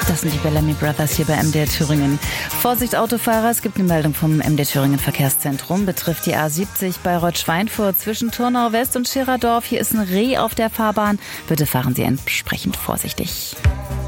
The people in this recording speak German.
Das sind die Bellamy Brothers hier bei MDR Thüringen. Vorsicht Autofahrer, es gibt eine Meldung vom MDR Thüringen Verkehrszentrum. Betrifft die A70 Bayreuth-Schweinfurt zwischen Turnau West und Schirerdorf. Hier ist ein Reh auf der Fahrbahn. Bitte fahren Sie entsprechend vorsichtig.